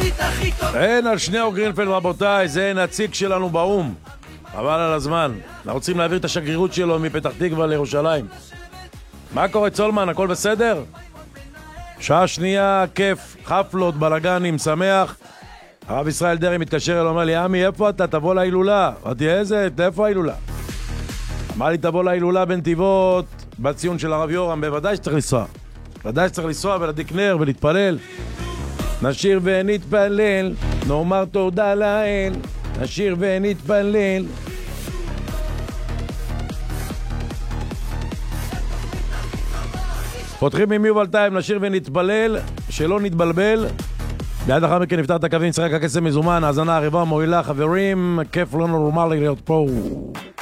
אין על שניאור גרינפלד רבותיי, זה נציג שלנו באום. אבל על הזמן, אנחנו רוצים להעביר את השגרירות שלו מפתח תקווה לירושלים. מה קורה צולמן, הכל בסדר? שעה שנייה, כיף, חפלות, בלגנים, שמח. הרב ישראל דרעי מתקשר אליו, אומר לי, עמי, איפה אתה? תבוא להילולה. אמרתי, איפה ההילולה? אמר לי, תבוא להילולה בנתיבות, בציון של הרב יורם, בוודאי שצריך לנסוע. ודאי שצריך לנסוע ולהדליק נר ולהתפלל. נשיר ונתפלל, נאמר תודה לאל, נשיר ונתפלל. פותחים עם יובל טייב, נשיר ונתפלל, שלא נתבלבל. ביד אחר מכן נפתח את הקווים, נשחק הכסף מזומן, האזנה ערבה מועילה, חברים, כיף לא נורמלי להיות פה.